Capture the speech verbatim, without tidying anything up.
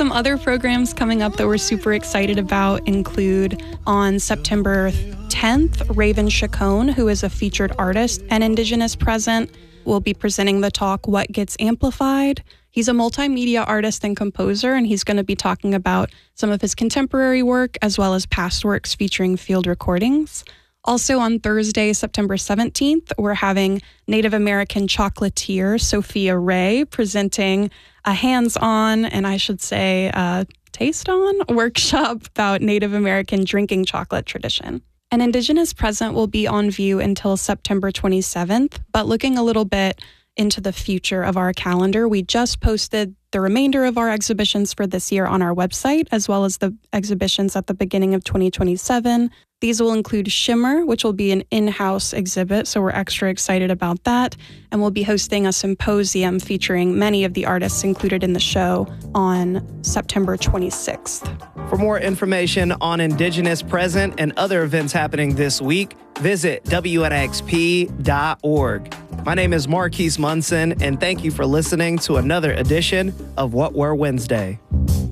some other programs coming up that we're super excited about include on September tenth, Raven Chacon, who is a featured artist and Indigenous present, will be presenting the talk, What Gets Amplified? He's a multimedia artist and composer, and he's going to be talking about some of his contemporary work as well as past works featuring field recordings. Also on Thursday, September seventeenth, we're having Native American chocolatier Sophia Ray presenting a hands-on, and I should say a taste-on workshop about Native American drinking chocolate tradition. An Indigenous present will be on view until September twenty-seventh, but looking a little bit into the future of our calendar, we just posted the remainder of our exhibitions for this year on our website, as well as the exhibitions at the beginning of twenty twenty-seven. These will include Shimmer, which will be an in-house exhibit, so we're extra excited about that. And we'll be hosting a symposium featuring many of the artists included in the show on September twenty-sixth. For more information on Indigenous Present and other events happening this week, visit W N X P dot org. My name is Marquise Munson, and thank you for listening to another edition of What Were Wednesday.